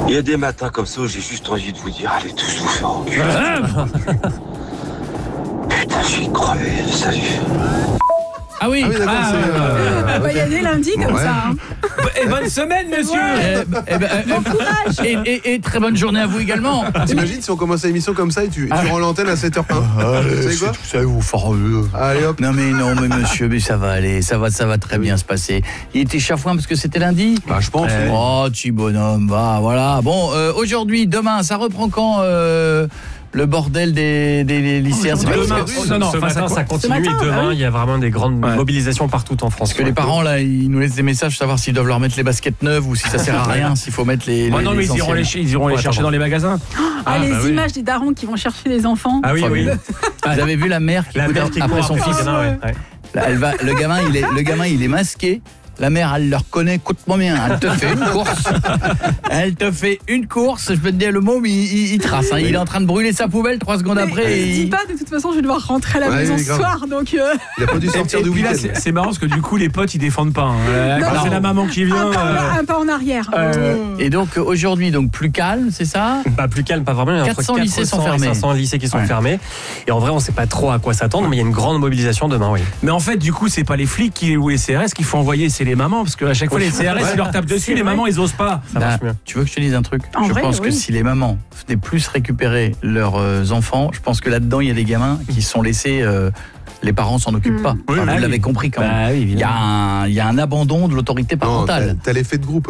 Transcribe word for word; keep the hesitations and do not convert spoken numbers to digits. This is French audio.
Il y a des matins comme ça où j'ai juste envie de vous dire, allez tous vous faire enculer. Putain, je suis crevé, salut. Ah oui, Ah oui, d'accord, ah, c'est, euh, Ah bah, il y a des lundis comme Ouais. ça. Hein. Et bonne semaine, monsieur. Ouais. Eh, eh ben, eh, Bon courage. et, et, et très bonne journée à vous également. T'imagines si on commence l'émission comme ça et tu, Ah. tu rends l'antenne à sept heures un. Vous savez quoi? Ça vous fareux. Allez hop. Non mais non mais monsieur, mais ça va aller, ça va, ça va très bien se passer. Il était chafouin parce que c'était lundi. Bah je pense. Eh. Oh, petit bonhomme, va, voilà. Bon, euh, aujourd'hui, demain, ça reprend quand euh, le bordel des, des lycéens? C'est pas Demain, parce que- non, non, ce enfin, matin, ça, ça co- continue Ce matin, et demain, bah oui. il y a vraiment des grandes Ouais. mobilisations partout en France. Parce que les parents, là, ils nous laissent des messages pour savoir s'ils doivent leur mettre les baskets neuves ou si ça sert à rien, s'il faut mettre les. Moi, les, non, mais les ils iront les, anciennes. ils iront les Ouais, chercher attends. dans les magasins. Ah, les bah oui. images des darons qui vont chercher les enfants. Ah oui, oui. Fabuleux. Vous avez vu la mère qui La court mère qui après court son après fils? gamin, ouais, ouais. Là, elle va, le gamin, il est, le gamin, il est masqué. La mère, elle le reconnaît, écoute-moi bien, elle te fait une course. Elle te fait une course, je peux te dire le mot, mais il, il, il trace. Hein. Il est en train de brûler sa poubelle, trois secondes Mais après. il se dit il- pas, de toute façon, je vais devoir rentrer à la Ouais, maison oui, ce grave. soir, donc euh, Il a pas dû sortir Et du puis là, week-end. c'est c'est marrant parce que du coup, les potes, ils défendent pas. hein. Euh, Non, Quand non. c'est la maman qui un, vient. pas, euh, un pas en arrière. euh, Et donc aujourd'hui, donc plus calme, c'est ça? Bah, plus calme, pas vraiment. Il y a entre quatre cents lycées sont quatre cents et fermés. cinq cents lycées qui sont Ouais. fermés. Et en vrai, on sait pas trop à quoi s'attendre, mais il y a une grande mobilisation demain, oui. Mais en fait, du coup, c'est pas les flics qui, ou les C R S qu'il faut envoyer, c'est les mamans. Parce qu'à chaque fois, les C R S, Ouais. ils leur tapent dessus, C'est les vrai. mamans, ils osent pas. Ça marche Bah, mieux. tu veux que je te dise un truc? En Je vrai, pense que oui. si les mamans venaient plus récupérer leurs euh, enfants, je pense que là-dedans, il y a des gamins qui sont laissés, euh, les parents s'en occupent Mm. pas. Oui, Enfin, bah vous oui. l'avez compris quand même. Bah oui, Il y, a évidemment. un, il y a un abandon de l'autorité Non, t'as parentale. t'as l'effet de groupe.